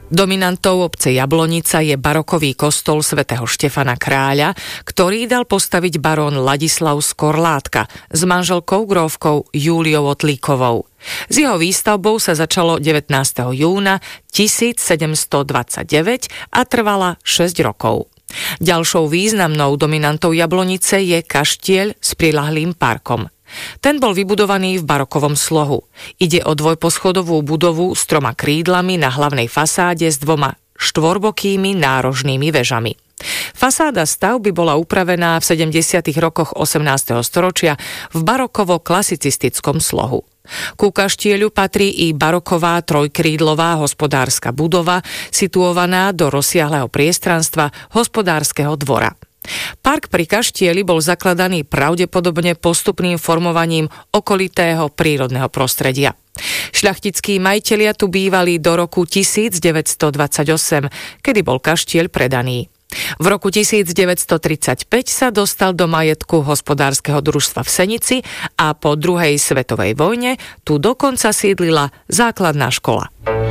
Dominantou obce Jablonica je barokový kostol svätého Štefana Kráľa, ktorý dal postaviť barón Ladislav z Korlátka s manželkou grófkou Júliou Otlíkovou. S jeho výstavbou sa začalo 19. júna 1729 a trvala 6 rokov. Ďalšou významnou dominantou Jablonice je kaštieľ s priľahlým parkom. Ten bol vybudovaný v barokovom slohu. Ide o dvojposchodovú budovu s 3 krídlami na hlavnej fasáde s 2 štvorbokými nárožnými vežami. Fasáda stavby bola upravená v 70. rokoch 18. storočia v barokovo-klasicistickom slohu. Ku kaštieľu patrí i baroková trojkrídlová hospodárska budova, situovaná do rozsiahleho priestranstva hospodárskeho dvora. Park pri kaštieli bol zakladaný pravdepodobne postupným formovaním okolitého prírodného prostredia. Šľachtickí majitelia tu bývali do roku 1928, kedy bol kaštieľ predaný. V roku 1935 sa dostal do majetku hospodárskeho družstva v Senici a po druhej svetovej vojne tu dokonca sídlila základná škola.